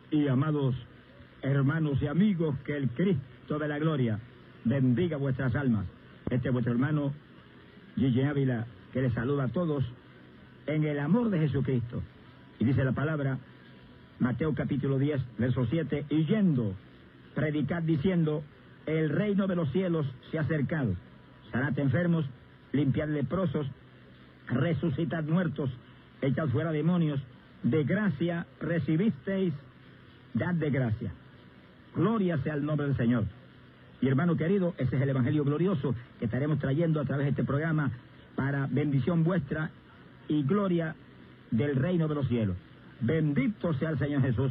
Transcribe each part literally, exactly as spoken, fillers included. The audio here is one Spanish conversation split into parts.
y amados hermanos y amigos, que el Cristo de la gloria bendiga vuestras almas. Este es vuestro hermano Gigi Ávila, que les saluda a todos en el amor de Jesucristo. Y dice la palabra, Mateo capítulo diez, verso siete, y yendo, predicad diciendo, el reino de los cielos se ha acercado. Sanad enfermos, limpiad leprosos, resucitad muertos, echad fuera demonios, de gracia recibisteis, dad de gracia. Gloria sea el nombre del Señor. Y hermano querido, ese es el evangelio glorioso que estaremos trayendo a través de este programa para bendición vuestra y gloria del reino de los cielos. Bendito sea el Señor Jesús.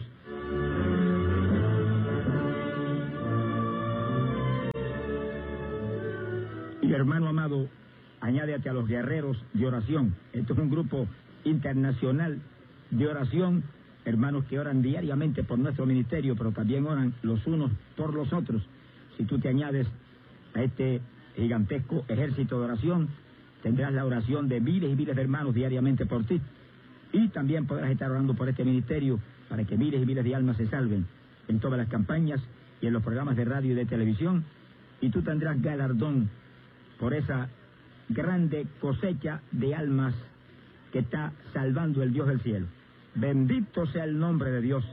Y hermano amado, añádete a los guerreros de oración. Esto es un grupo internacional de oración, hermanos que oran diariamente por nuestro ministerio, pero también oran los unos por los otros. Si tú te añades a este gigantesco ejército de oración, tendrás la oración de miles y miles de hermanos diariamente por ti. Y también podrás estar orando por este ministerio para que miles y miles de almas se salven en todas las campañas y en los programas de radio y de televisión. Y tú tendrás galardón por esa grande cosecha de almas que está salvando el Dios del cielo. Bendito sea el nombre de Dios.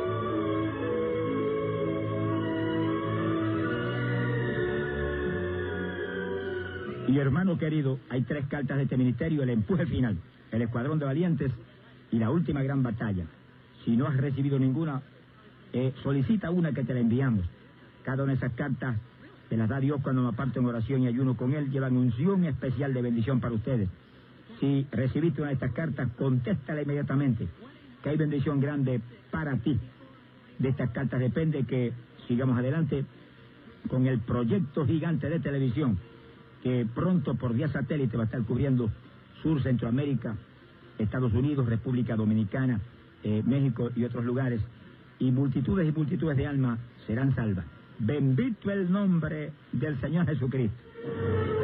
Y hermano querido, hay tres cartas de este ministerio: el empuje final, el escuadrón de valientes y la última gran batalla. Si no has recibido ninguna, eh, solicita una que te la enviamos. Cada una de esas cartas te las da Dios cuando me aparto en oración y ayuno con Él. Llevan unción especial de bendición para ustedes. Si recibiste una de estas cartas, contéstala inmediatamente, que hay bendición grande para ti. De estas cartas depende que sigamos adelante con el proyecto gigante de televisión, que pronto por vía satélite va a estar cubriendo Sur, Centroamérica, Estados Unidos, República Dominicana, eh, México y otros lugares, y multitudes y multitudes de almas serán salvas. Bendito el nombre del Señor Jesucristo.